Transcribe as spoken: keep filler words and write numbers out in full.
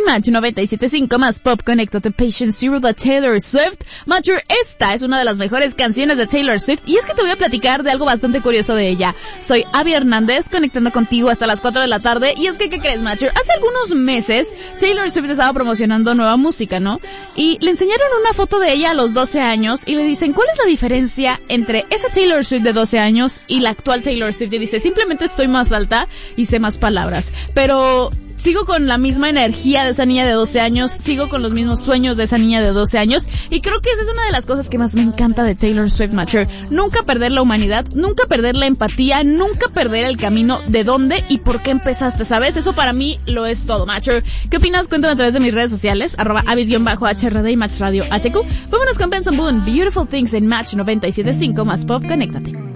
En Match noventa y siete punto cinco más Pop, conéctate Patient Zero de Taylor Swift. Matcher, esta es una de las mejores canciones de Taylor Swift y es que te voy a platicar de algo bastante curioso de ella. Soy Abby Hernández, conectando contigo hasta las cuatro de la tarde y es que, ¿qué crees, Matcher? Hace algunos meses Taylor Swift estaba promocionando nueva música, ¿no? Y le enseñaron una foto de ella a los doce años y le dicen, ¿cuál es la diferencia entre esa Taylor Swift de doce años y la actual Taylor Swift? Y dice, simplemente estoy más alta y sé más palabras. Pero sigo con la misma energía de esa niña de doce años, sigo con los mismos sueños de esa niña de doce años, y creo que esa es una de las cosas que más me encanta de Taylor Swift, Matcher. Nunca perder la humanidad, nunca perder la empatía, nunca perder el camino de dónde y por qué empezaste, ¿sabes? Eso para mí lo es todo, Matcher. ¿Qué opinas? Cuéntame a través de mis redes sociales, arroba avis-H R D y Match Radio H Q. Vámonos con Benson Boone, Beautiful Things en Match noventa y siete punto cinco más Pop, conéctate.